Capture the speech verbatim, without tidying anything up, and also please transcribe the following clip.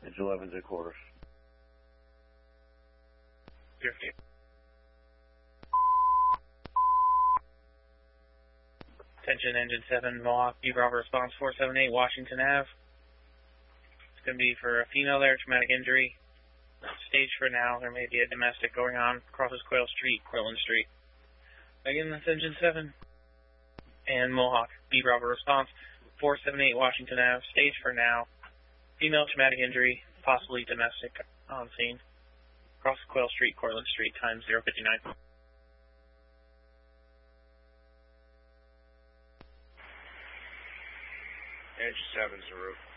It's eleven three quarters. fifty. Attention, Engine seven, Mohawk, B Bravo response four seven eight, Washington Avenue. It's going to be for a female there, traumatic injury. Stage for now. There may be a domestic going on. Crosses Quail Street, Cortlandt Street. Again, that's Engine seven. And Mohawk, B Bravo response four seven eight, Washington Avenue. Stage for now. Female traumatic injury, possibly domestic on scene. Crosses Quail Street, Cortlandt Street, time zero fifty-nine. Edge seven's the roof.